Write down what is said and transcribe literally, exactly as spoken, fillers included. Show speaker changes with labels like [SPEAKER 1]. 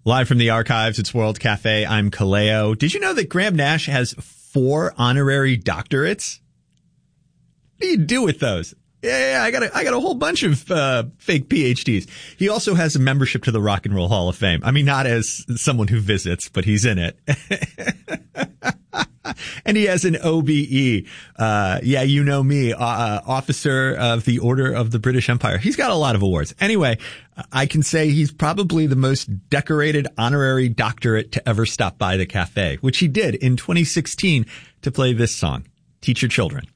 [SPEAKER 1] Live from the archives, it's World Cafe. I'm Kaleo. Did you know that Graham Nash has four honorary doctorates? What do you do with those? Yeah, yeah, I got a, I got a whole bunch of uh, fake P H Ds. He also has a membership to the Rock and Roll Hall of Fame. I mean, not as someone who visits, but he's in it. And he has an O B E. Uh, yeah, you know me, uh, officer of the Order of the British Empire. He's got a lot of awards. Anyway, I can say he's probably the most decorated honorary doctorate to ever stop by the cafe, which he did in twenty sixteen to play this song, Teach Your Children.